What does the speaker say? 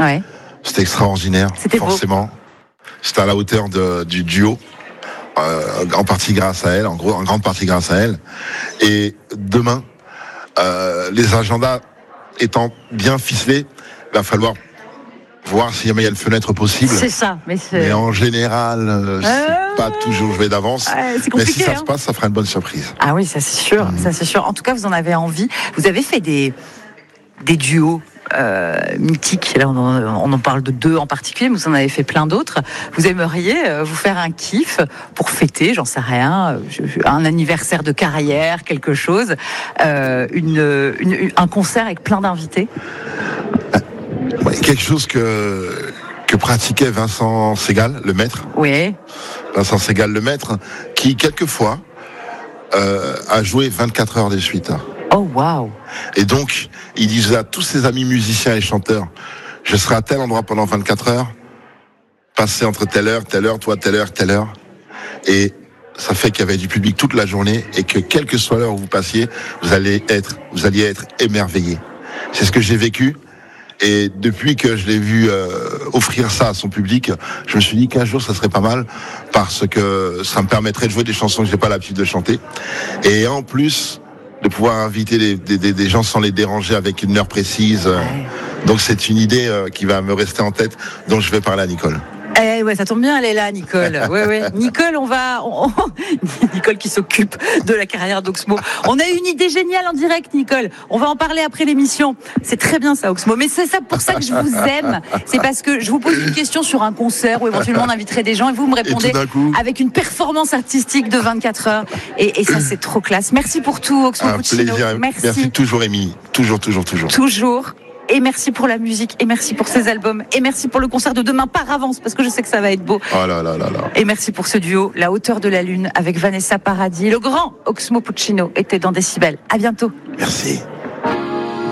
Ouais. C'était extraordinaire, C'était forcément. C'était à la hauteur du duo, en partie grâce à elle, en grande partie grâce à elle. Et demain, les agendas étant bien ficelés, il va falloir voir s'il y a une fenêtre possible. C'est ça. Mais en général, c'est pas toujours joué d'avance. C'est compliqué, mais si ça hein. se passe, ça fera une bonne surprise. Ah oui, ça c'est sûr, ça c'est sûr. En tout cas, vous en avez envie. Vous avez fait des duos mythiques. Là, on en parle de 2 en particulier, mais vous en avez fait plein d'autres. Vous aimeriez vous faire un kiff pour fêter, j'en sais rien, un anniversaire de carrière, quelque chose, un concert avec plein d'invités. Ouais, quelque chose que pratiquait Vincent Segal, le maître. Oui. Vincent Segal, le maître, qui quelquefois a joué 24 heures de suite. Oh waouh. Et donc, il disait à tous ses amis musiciens et chanteurs, je serai à tel endroit pendant 24 heures, passer entre telle heure, toi, telle heure. Et ça fait qu'il y avait du public toute la journée et que quelle que soit l'heure où vous passiez, vous alliez être émerveillés. C'est ce que j'ai vécu. Et depuis que je l'ai vu offrir ça à son public, je me suis dit qu'un jour ça serait pas mal parce que ça me permettrait de jouer des chansons que j'ai pas l'habitude de chanter. Et en plus, de pouvoir inviter des gens sans les déranger avec une heure précise. Donc c'est une idée qui va me rester en tête, dont je vais parler à Nicole. Ouais, ça tombe bien, elle est là, Nicole. Ouais. Nicole, Nicole qui s'occupe de la carrière d'Oxmo. On a eu une idée géniale en direct, Nicole. On va en parler après l'émission. C'est très bien ça, Oxmo. Mais c'est ça pour ça que je vous aime. C'est parce que je vous pose une question sur un concert où éventuellement on inviterait des gens et vous me répondez avec une performance artistique de 24 heures. Et ça, c'est trop classe. Merci pour tout, Oxmo Puccino. Plaisir. Merci toujours, Émilie. Toujours. Toujours. Et merci pour la musique, et merci pour ces albums, et merci pour le concert de demain par avance, parce que je sais que ça va être beau. Oh là là. Et merci pour ce duo, La hauteur de la lune, avec Vanessa Paradis. Le grand Oxmo Puccino était dans Décibel. À bientôt. Merci.